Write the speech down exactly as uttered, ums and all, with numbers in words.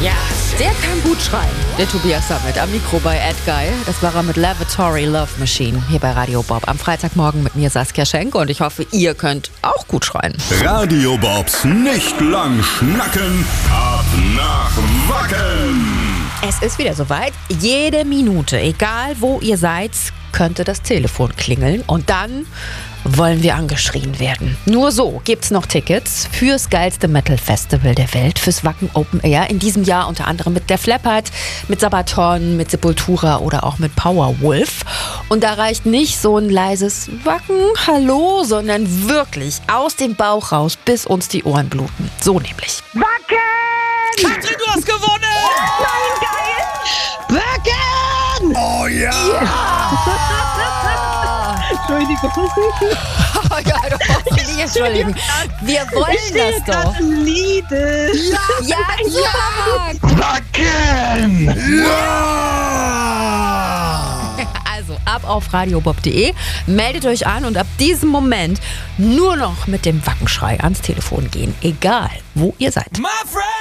Ja, der kann gut schreien. Der Tobias Sammet am Mikro bei Ed Guy. Das war er mit Lavatory Love Machine hier bei Radio Bob. Am Freitagmorgen mit mir Saskia Schenk und ich hoffe, ihr könnt auch gut schreien. Radio Bobs nicht lang schnacken, ab nach Wacken. Es ist wieder soweit. Jede Minute, egal wo ihr seid, könnte das Telefon klingeln und dann wollen wir angeschrien werden. Nur so gibt's noch Tickets fürs geilste Metal-Festival der Welt, fürs Wacken Open Air. In diesem Jahr unter anderem mit Def Leppard, mit Sabaton, mit Sepultura oder auch mit Powerwolf. Und da reicht nicht so ein leises Wacken, Hallo, sondern wirklich aus dem Bauch raus, bis uns die Ohren bluten. So nämlich. Wacken! Katrin, du hast gewonnen! Nein, geil! Wacken! Oh ja! Entschuldigung. Oh ja, du brauchst dich nicht entschuldigen. Wir wollen das doch. Liebe. Ja, ja, ja. Wacken! Ja! Also ab auf radiobob punkt de, meldet euch an und ab diesem Moment nur noch mit dem Wackenschrei ans Telefon gehen. Egal, wo ihr seid. My friend!